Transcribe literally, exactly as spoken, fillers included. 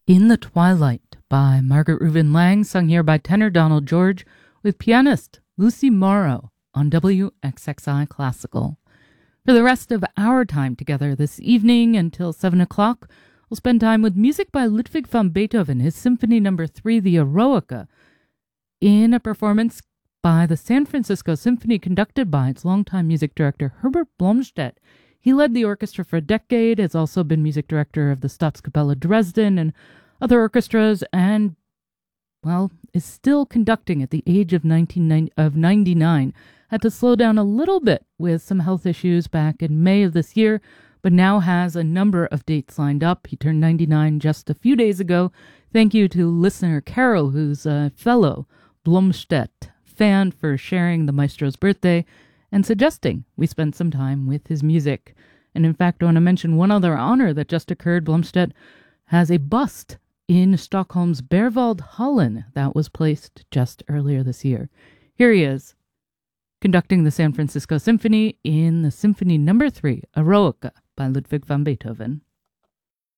In the Twilight by Margaret Reuben Lang, sung here by tenor Donald George with pianist Lucy Morrow on W X X I Classical. For the rest of our time together this evening until seven o'clock, we'll spend time with music by Ludwig van Beethoven, his Symphony Number three, the Eroica, in a performance by the San Francisco Symphony conducted by its longtime music director Herbert Blomstedt. He led the orchestra for a decade, has also been music director of the Staatskapelle Dresden and other orchestras, and, well, is still conducting at the age of, of ninety-nine. Had to slow down a little bit with some health issues back in May of this year, but now has a number of dates lined up. He turned ninety-nine just a few days ago. Thank you to listener Carol, who's a fellow Blomstedt fan, for sharing the maestro's birthday and suggesting we spend some time with his music. And in fact, I want to mention one other honor that just occurred. Blomstedt has a bust in Stockholm's Berwaldhallen that was placed just earlier this year. Here he is, conducting the San Francisco Symphony in the Symphony Number three, Eroica by Ludwig van Beethoven.